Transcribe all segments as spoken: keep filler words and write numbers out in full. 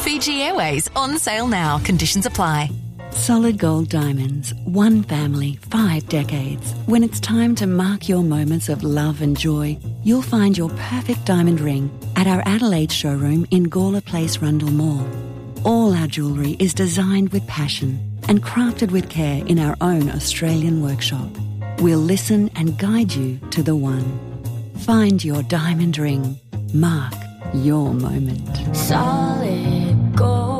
Fiji Airways, on sale now. Conditions apply. Solid Gold Diamonds. One family, five decades. When it's time to mark your moments of love and joy, you'll find your perfect diamond ring at our Adelaide showroom in Gawler Place, Rundle Mall. All our jewellery is designed with passion and crafted with care in our own Australian workshop. We'll listen and guide you to the one. Find your diamond ring. Mark your moment. Solid Gold.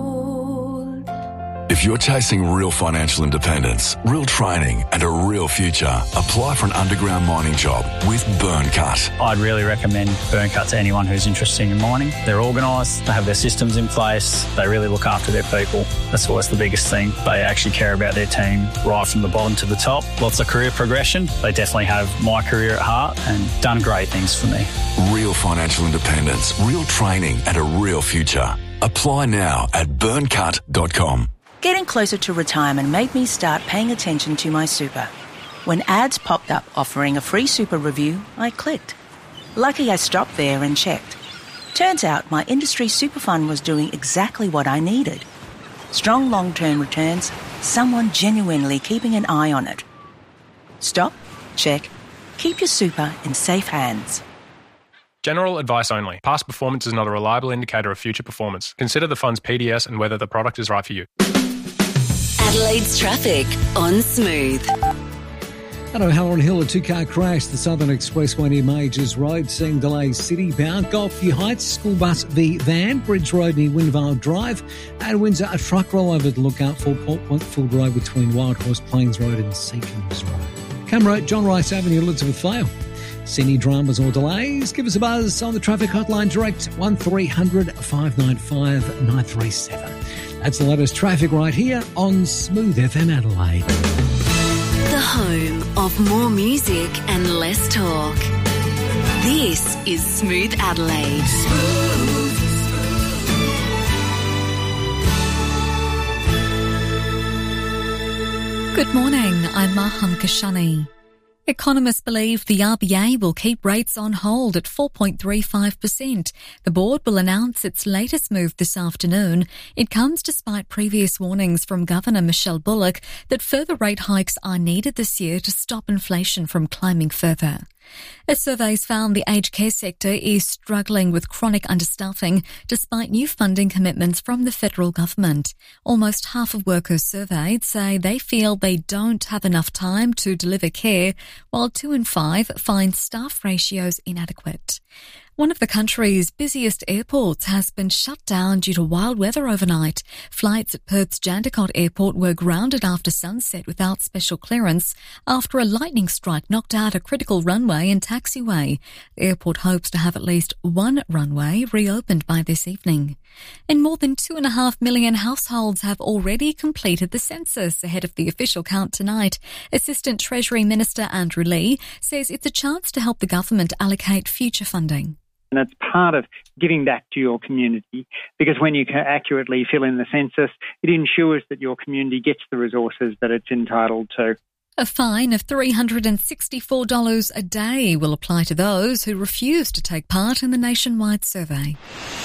If you're chasing real financial independence, real training and a real future, apply for an underground mining job with Burncut. I'd really recommend Burncut to anyone who's interested in mining. They're organised, they have their systems in place, they really look after their people. That's always the biggest thing. They actually care about their team right from the bottom to the top. Lots of career progression. They definitely have my career at heart and done great things for me. Real financial independence, real training and a real future. Apply now at burncut dot com. Getting closer to retirement made me start paying attention to my super. When ads popped up offering a free super review, I clicked. Lucky I stopped there and checked. Turns out my industry super fund was doing exactly what I needed. Strong long-term returns, someone genuinely keeping an eye on it. Stop, check, keep your super in safe hands. General advice only. Past performance is not a reliable indicator of future performance. Consider the fund's P D S and whether the product is right for you. Adelaide's traffic on Smooth. At O'Halloran Hill, a two-car crash. The Southern Expressway near Majors Road, seeing delays city-bound. Golfview Heights, school bus v van. Bridge Road near Windvale Drive. At Windsor, a truck rollover to look out for. Port Pontfield Road between Wild Horse Plains Road and Seacombe Road. Camera, John Rice Avenue, Elizabeth Vale. See any dramas or delays? Give us a buzz on the traffic hotline direct, one three hundred five nine five nine three seven. That's the latest traffic right here on Smooth F M Adelaide. The home of more music and less talk. This is Smooth Adelaide. Smooth. Good morning, I'm Maham Kashani. Economists believe the R B A will keep rates on hold at four point three five percent. The board will announce its latest move this afternoon. It comes despite previous warnings from Governor Michelle Bullock that further rate hikes are needed this year to stop inflation from climbing further. A survey's found the aged care sector is struggling with chronic understaffing despite new funding commitments from the federal government. Almost half of workers surveyed say they feel they don't have enough time to deliver care, while two in five find staff ratios inadequate. One of the country's busiest airports has been shut down due to wild weather overnight. Flights at Perth's Jandakot Airport were grounded after sunset without special clearance after a lightning strike knocked out a critical runway and taxiway. The airport hopes to have at least one runway reopened by this evening. And more than two and a half million households have already completed the census ahead of the official count tonight. Assistant Treasury Minister Andrew Lee says it's a chance to help the government allocate future funding. And it's part of giving back to your community, because when you can accurately fill in the census, it ensures that your community gets the resources that it's entitled to. A fine of three hundred sixty-four dollars a day will apply to those who refuse to take part in the nationwide survey.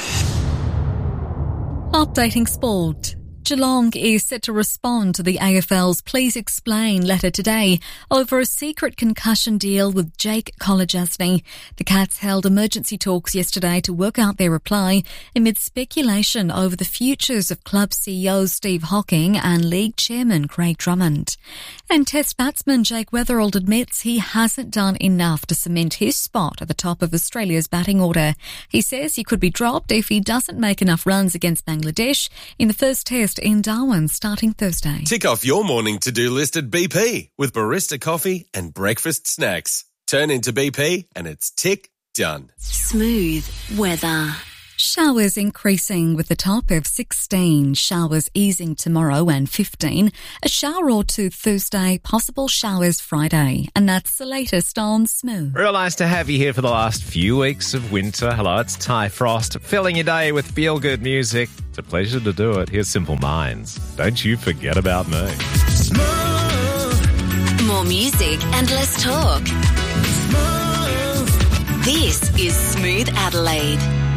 Updating sport. Geelong is set to respond to the A F L's Please Explain letter today over a secret concussion deal with Jake Kolodjasny. The Cats held emergency talks yesterday to work out their reply amid speculation over the futures of club C E O Steve Hocking and league chairman Craig Drummond. And Test batsman Jake Weatherald admits he hasn't done enough to cement his spot at the top of Australia's batting order. He says he could be dropped if he doesn't make enough runs against Bangladesh in the first Test in Darwin starting Thursday. Tick off your morning to-do list at B P with barista coffee and breakfast snacks. Turn into B P and it's tick done. Smooth weather. Showers increasing with a top of sixteen. Showers easing tomorrow and fifteen. A shower or two Thursday, possible showers Friday. And that's the latest on Smooth. Real nice to have you here for the last few weeks of winter. Hello, it's Ty Frost, filling your day with feel-good music. It's a pleasure to do it. Here's Simple Minds. Don't you forget about me. Smooth. More music and less talk. Smooth. This is Smooth Adelaide.